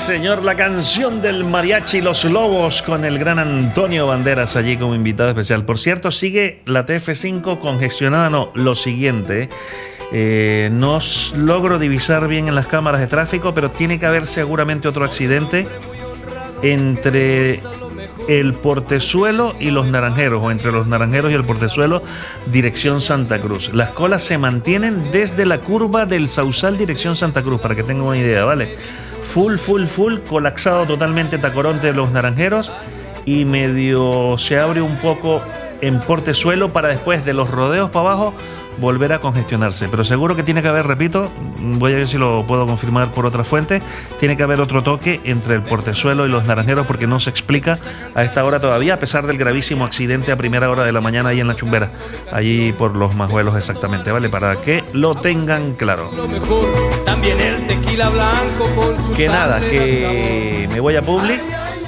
señor, la canción del mariachi Los Lobos con el gran Antonio Banderas allí como invitado especial. Por cierto, sigue la TF5 congestionada. No, lo siguiente, no logro divisar bien en las cámaras de tráfico, pero tiene que haber seguramente otro accidente entre el Portezuelo y los Naranjeros, o entre los Naranjeros y el Portezuelo, dirección Santa Cruz. Las colas se mantienen desde la curva del Sausal, dirección Santa Cruz, para que tengan una idea, ¿vale? Full, colapsado totalmente Tacoronte de los Naranjeros, y medio se abre un poco en Portezuelo para después de los rodeos para abajo volver a congestionarse. Pero seguro que tiene que haber, repito, voy a ver si lo puedo confirmar por otra fuente, tiene que haber otro toque entre el Portezuelo y los Naranjeros, porque no se explica a esta hora todavía, a pesar del gravísimo accidente a primera hora de la mañana ahí en la Chumbera, allí por los Majuelos exactamente, ¿vale? Para que lo tengan claro. También el tequila blanco con su que nada, que me voy a Publi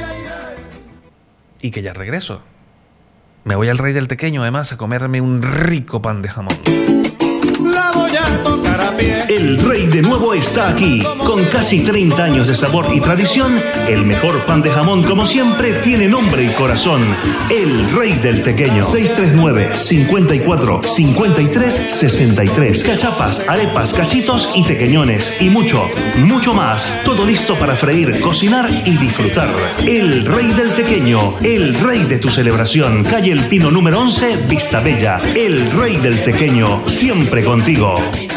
y que ya regreso. Me voy al Rey del Tequeño, además, a comerme un rico pan de jamón. La voy a tocar a pie. El Rey de nuevo está aquí. Con casi 30 años de sabor y tradición, el mejor pan de jamón, como siempre, tiene nombre y corazón. El Rey del Tequeño. 639-54-53-63. Cachapas, arepas, cachitos y tequeñones. Y mucho, mucho más. Todo listo para freír, cocinar y disfrutar. El Rey del Tequeño. El Rey de tu celebración. Calle El Pino número 11, Vista Bella. El Rey del Tequeño. Siempre contigo.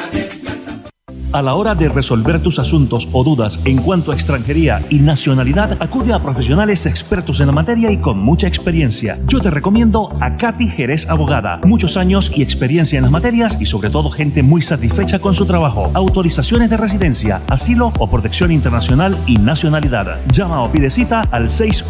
A la hora de resolver tus asuntos o dudas en cuanto a extranjería y nacionalidad, acude a profesionales expertos en la materia y con mucha experiencia. Yo te recomiendo a Katy Jerez Abogada. Muchos años y experiencia en las materias y sobre todo gente muy satisfecha con su trabajo. Autorizaciones de residencia, asilo o protección internacional y nacionalidad. Llama o pide cita al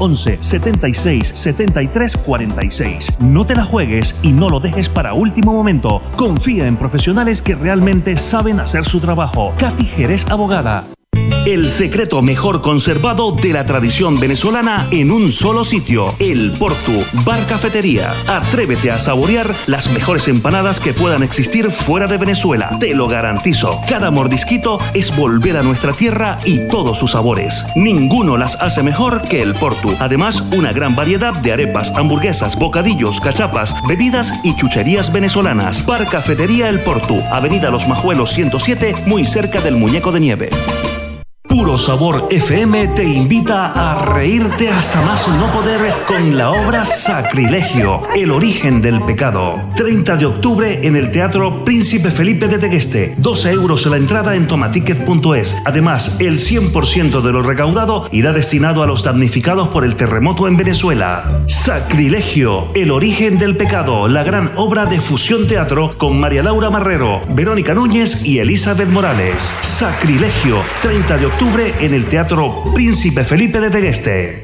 611-76-73-46. No te la juegues y no lo dejes para último momento. Confía en profesionales que realmente saben hacer su trabajo. Katy Jerez Abogada. El secreto mejor conservado de la tradición venezolana en un solo sitio. El Portu Bar Cafetería. Atrévete a saborear las mejores empanadas que puedan existir fuera de Venezuela. Te lo garantizo. Cada mordisquito es volver a nuestra tierra y todos sus sabores. Ninguno las hace mejor que el Portu. Además, una gran variedad de arepas, hamburguesas, bocadillos, cachapas, bebidas y chucherías venezolanas. Bar Cafetería El Portu. Avenida Los Majuelos 107, muy cerca del Muñeco de Nieve. Puro Sabor FM te invita a reírte hasta más no poder con la obra Sacrilegio, el origen del pecado. 30 de octubre en el Teatro Príncipe Felipe de Tegueste. 12 € la entrada en tomaticket.es. Además, el 100% de lo recaudado irá destinado a los damnificados por el terremoto en Venezuela. Sacrilegio, el origen del pecado. La gran obra de Fusión Teatro con María Laura Marrero, Verónica Núñez y Elizabeth Morales. Sacrilegio, 30 de octubre en el Teatro Príncipe Felipe de Tegueste.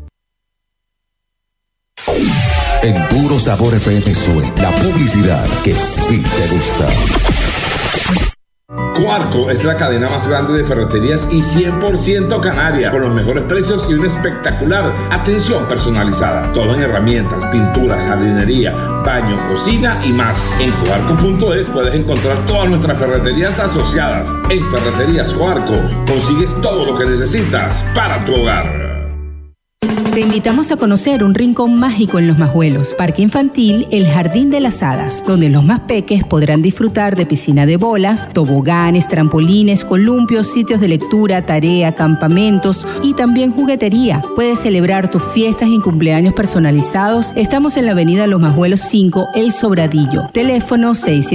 En Puro Sabor FM suena la publicidad que sí te gusta. Coarco es la cadena más grande de ferreterías y 100% canaria, con los mejores precios y una espectacular atención personalizada. Todo en herramientas, pinturas, jardinería, baño, cocina y más. En coarco.es puedes encontrar todas nuestras ferreterías asociadas. En Ferreterías Coarco consigues todo lo que necesitas para tu hogar. Te invitamos a conocer un rincón mágico en Los Majuelos, Parque Infantil El Jardín de las Hadas, donde los más peques podrán disfrutar de piscina de bolas, toboganes, trampolines, columpios, sitios de lectura, tarea, campamentos y también juguetería. Puedes celebrar tus fiestas y cumpleaños personalizados. Estamos en la avenida Los Majuelos 5, El Sobradillo. Teléfono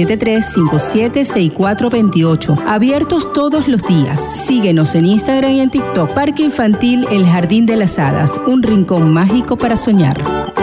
673-576428. Abiertos todos los días. Síguenos en Instagram y en TikTok. Parque Infantil El Jardín de las Hadas, un rincón mágico para soñar.